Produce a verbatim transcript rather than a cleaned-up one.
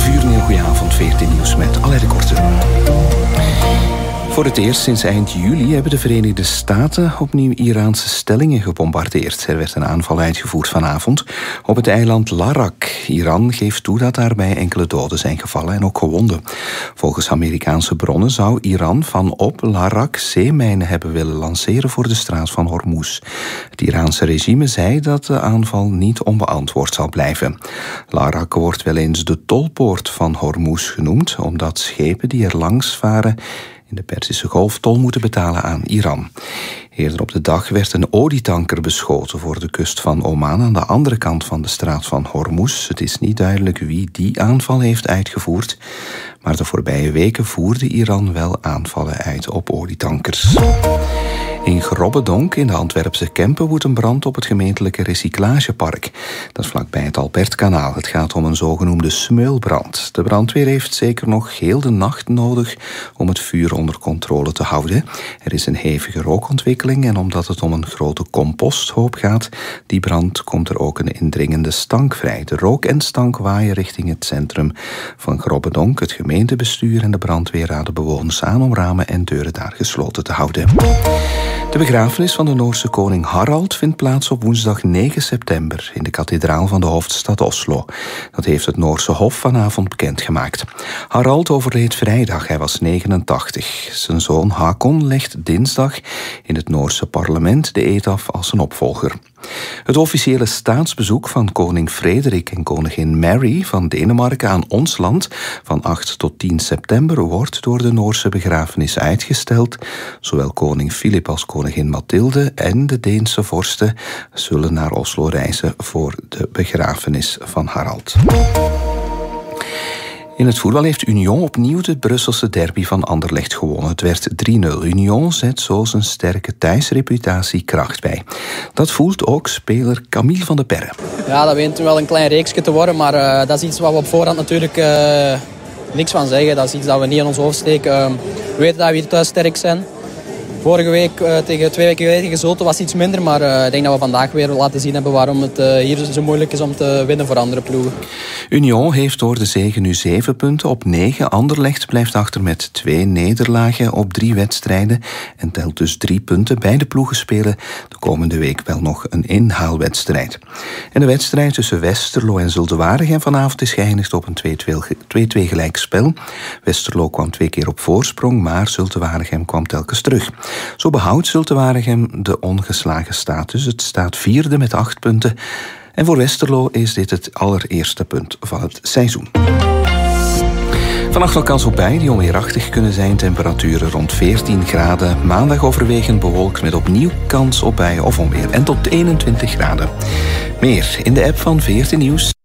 uur, een heel goede avond, veertien Nieuws met Alain de Korte. Voor het eerst sinds eind juli hebben de Verenigde Staten opnieuw Iraanse stellingen gebombardeerd. Er werd een aanval uitgevoerd vanavond op het eiland Larak. Iran geeft toe dat daarbij enkele doden zijn gevallen en ook gewonden. Volgens Amerikaanse bronnen zou Iran vanop Larak zeemijnen hebben willen lanceren voor de straat van Hormuz. Het Iraanse regime zei dat de aanval niet onbeantwoord zal blijven. Larak wordt wel eens de tolpoort van Hormuz genoemd, omdat schepen die er langs varen in de Perzische Golf tol moeten betalen aan Iran. Eerder op de dag werd een olietanker beschoten voor de kust van Oman aan de andere kant van de straat van Hormuz. Het is niet duidelijk wie die aanval heeft uitgevoerd, maar de voorbije weken voerde Iran wel aanvallen uit op olietankers. In Grobbedonk in de Antwerpse Kempen woedt een brand op het gemeentelijke recyclagepark. Dat is vlakbij het Albertkanaal. Het gaat om een zogenoemde smeulbrand. De brandweer heeft zeker nog heel de nacht nodig om het vuur onder controle te houden. Er is een hevige rookontwikkeling en omdat het om een grote composthoop gaat, die brand, komt er ook een indringende stank vrij. De rook en stank waaien richting het centrum van Grobbedonk. Het gemeentebestuur en de brandweer raden bewoners aan om ramen en deuren daar gesloten te houden. De begrafenis van de Noorse koning Harald vindt plaats op woensdag negen september in de kathedraal van de hoofdstad Oslo. Dat heeft het Noorse Hof vanavond bekendgemaakt. Harald overleed vrijdag, hij was negenentachtig. Zijn zoon Hakon legt dinsdag in het Noorse parlement de eed af als zijn opvolger. Het officiële staatsbezoek van koning Frederik en koningin Mary van Denemarken aan ons land van acht tot tien september wordt door de Noorse begrafenis uitgesteld. Zowel koning Filip als koningin Mathilde en de Deense vorsten zullen naar Oslo reizen voor de begrafenis van Harald. In het voetbal heeft Union opnieuw de Brusselse derby van Anderlecht gewonnen. Het werd drie nul. Union zet zo zijn sterke thuisreputatie kracht bij. Dat voelt ook speler Camille van de Perre. Ja, dat wint wel een klein reeksje te worden, maar uh, dat is iets wat we op voorhand natuurlijk uh, niks van zeggen. Dat is iets dat we niet in ons hoofd steken. Uh, we weten dat we hier thuis sterk zijn. Vorige week, uh, tegen twee weken geleden gesloten, was iets minder. Maar uh, ik denk dat we vandaag weer laten zien hebben waarom het uh, hier zo moeilijk is om te winnen voor andere ploegen. Union heeft door de zege nu zeven punten op negen. Anderlecht blijft achter met twee nederlagen op drie wedstrijden en telt dus drie punten. Beide ploegen spelen de komende week wel nog een inhaalwedstrijd. En de wedstrijd tussen Westerlo en Zulte Waregem vanavond is geëindigd op een twee twee gelijkspel. Westerlo kwam twee keer op voorsprong, maar Zulte Waregem kwam telkens terug. Zo behoudt Zulte Waregem de ongeslagen status. Het staat vierde met acht punten. En voor Westerlo is dit het allereerste punt van het seizoen. Vannacht nog kans op buien die onweerachtig kunnen zijn. Temperaturen rond veertien graden. Maandag overwegend bewolkt met opnieuw kans op buien of onweer. En tot eenentwintig graden. Meer in de app van veertien Nieuws.